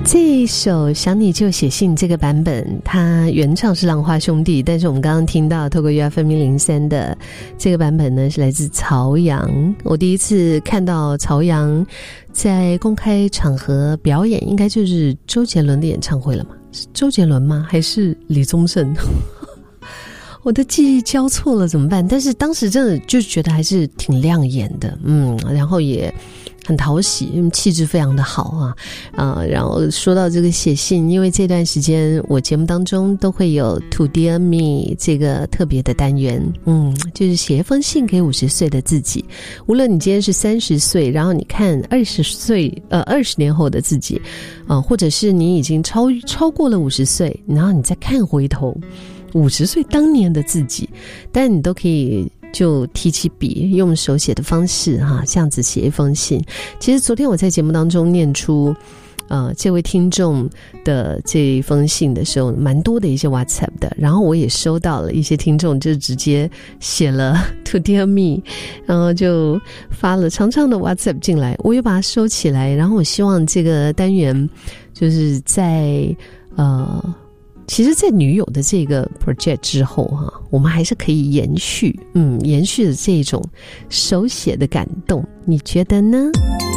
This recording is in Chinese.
这一首想你就写信这个版本，它原唱是浪花兄弟，但是我们刚刚听到透过 UFM103的这个版本呢，是来自曹阳。我第一次看到曹阳在公开场合表演，应该就是周杰伦的演唱会了嘛？是周杰伦吗？还是李宗盛？我的记忆交错了怎么办？但是当时真的就觉得还是挺亮眼的，然后也很讨喜，气质非常的好然后说到这个写信，因为这段时间我节目当中都会有 To Dear Me 这个特别的单元，就是写一封信给50岁的自己。无论你今天是30岁，然后你看20年后的自己，或者是你已经超过了50岁，然后你再看回头50岁当年的自己，但你都可以就提起笔，用手写的方式这样子写一封信。其实昨天我在节目当中念出这位听众的这一封信的时候，蛮多的一些 WhatsApp 的，然后我也收到了一些听众就直接写了 To Dear Me， 然后就发了长长的 WhatsApp 进来，我也把它收起来。然后我希望这个单元就是在其实在女友的这个 project 之后我们还是可以延续的这种手写的感动，你觉得呢？